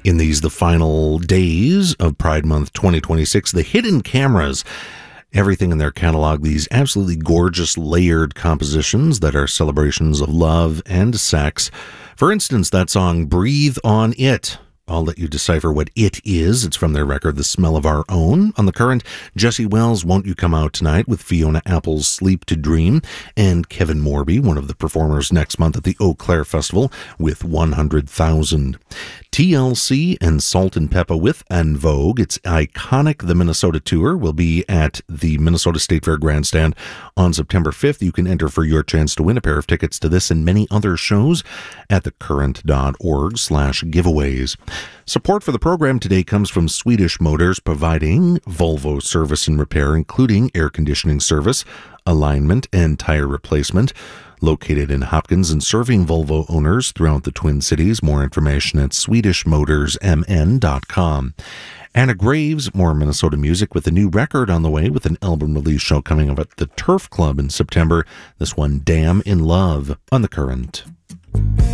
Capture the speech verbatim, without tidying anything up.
In these, the final days of Pride Month twenty twenty-six, the Hidden Cameras, everything in their catalog, these absolutely gorgeous layered compositions that are celebrations of love and sex. For instance, that song, Breathe on It. I'll let you decipher what it is. It's from their record, The Smell of Our Own. On The Current, Jesse Wells, Won't You Come Out Tonight, with Fiona Apple's Sleep to Dream, and Kevin Morby, one of the performers next month at the Eau Claire Festival, with one hundred thousand. T L C and Salt and Peppa with En Vogue. Its iconic The Minnesota Tour will be at the Minnesota State Fair Grandstand on September fifth. You can enter for your chance to win a pair of tickets to this and many other shows at thecurrent.org slash giveaways. Support for the program today comes from Swedish Motors, providing Volvo service and repair, including air conditioning service, alignment, and tire replacement. Located in Hopkins and serving Volvo owners throughout the Twin Cities. More information at swedish motors m n dot com. Anna Graves, more Minnesota music with a new record on the way, with an album release show coming up at the Turf Club in September. This one, Damn in Love, on The Current.